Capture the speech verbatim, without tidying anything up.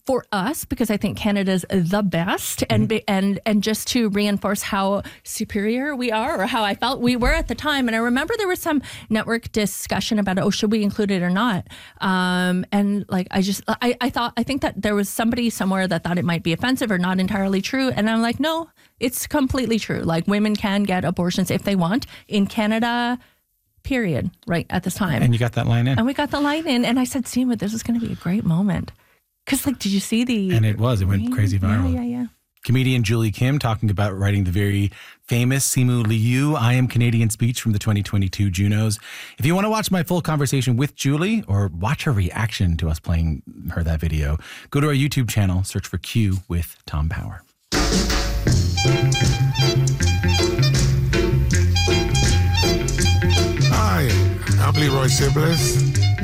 for us, because I think Canada's the best, and mm-hmm. and and just to reinforce how superior we are, or how I felt we were at the time. And I remember there was some network discussion about, oh, should we include it or not? Um, and like, I just, I, I thought, I think that there was somebody somewhere that thought it might be offensive or not entirely true. And I'm like, no, it's completely true. Like, women can get abortions if they want in Canada, period, right at this time. And you got that line in. And we got the line in. And I said, Seema, this is going to be a great moment. Because, like, did you see the... And it was. It went crazy viral. Yeah, yeah, yeah. Comedian Julie Kim talking about writing the very famous Simu Liu, I Am Canadian speech from the twenty twenty-two Junos. If you want to watch my full conversation with Julie or watch her reaction to us playing her that video, go to our YouTube channel, search for Q with Tom Power. Hi, I'm Leroy Sibbles.